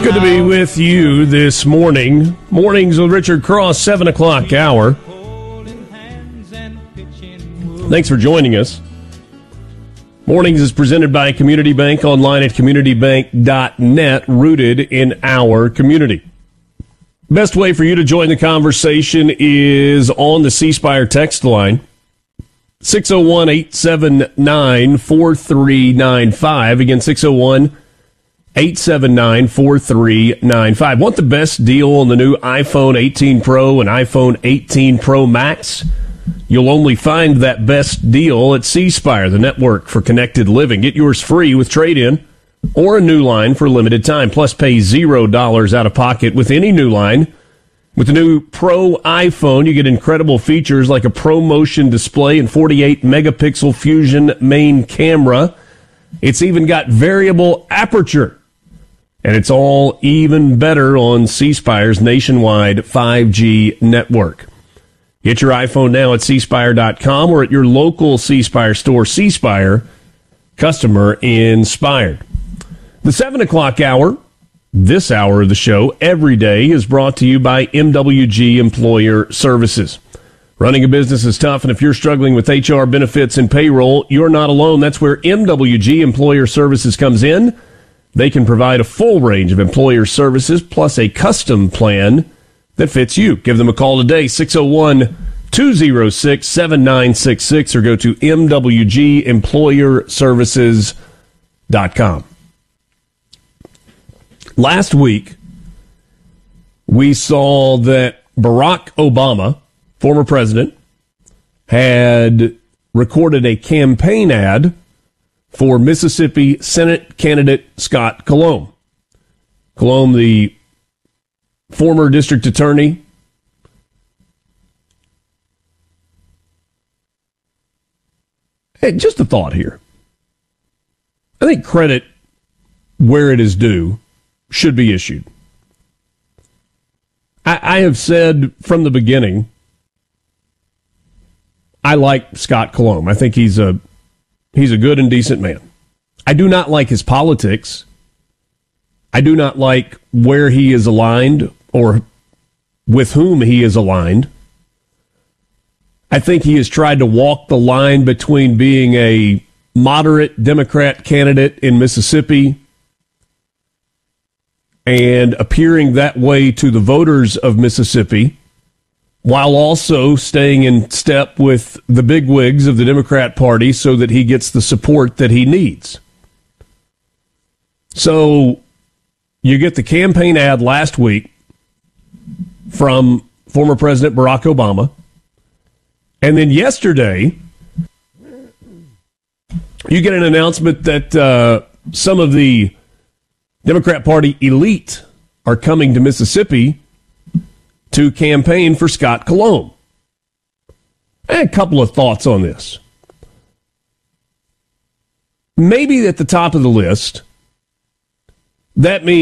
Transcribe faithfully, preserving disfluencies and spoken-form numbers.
Good to be with you this morning. Mornings with Richard Cross, seven o'clock hour. Thanks for joining us. Mornings is presented by Community Bank, online at community bank dot net, rooted in our community. Best way for you to join the conversation is on the C Spire text line, six oh one, eight seven nine, four three nine five. Again, six oh one, eight seven nine, four three nine five. Want the best deal on the new iPhone eighteen Pro and iPhone eighteen Pro Max? You'll only find that best deal at C Spire, the network for connected living. Get yours free with trade-in or a new line for a limited time. Plus, pay zero dollars out of pocket with any new line. With the new Pro iPhone, you get incredible features like a ProMotion display and forty-eight megapixel Fusion main camera. It's even got variable aperture. And it's all even better on C Spire's nationwide five G network. Get your iPhone now at c spire dot com or at your local C Spire store. C Spire, customer inspired. The seven o'clock hour, this hour of the show, every day, is brought to you by M W G Employer Services. Running a business is tough, and if you're struggling with H R, benefits, and payroll, you're not alone. That's where M W G Employer Services comes in. They can provide a full range of employer services, plus a custom plan that fits you. Give them a call today, six oh one, two oh six, seven nine six six, or go to m w g employer services dot com. Last week, we saw that Barack Obama, former president, had recorded a campaign ad for Mississippi Senate candidate Scott Colome. Colome, the former district attorney, hey, just a thought here. I think credit where it is due should be issued. I, I have said from the beginning, I like Scott Colome. I think he's a he's a good and decent man. I do not like his politics. I do not like where he is aligned or with whom he is aligned. I think he has tried to walk the line between being a moderate Democrat candidate in Mississippi and appearing that way to the voters of Mississippi, while also staying in step with the bigwigs of the Democrat Party so that he gets the support that he needs. So you get the campaign ad last week from former President Barack Obama, and then yesterday you get an announcement that uh, some of the Democrat Party elite are coming to Mississippi to campaign for Scott Colome. I had a couple of thoughts on this. Maybe at the top of the list, that means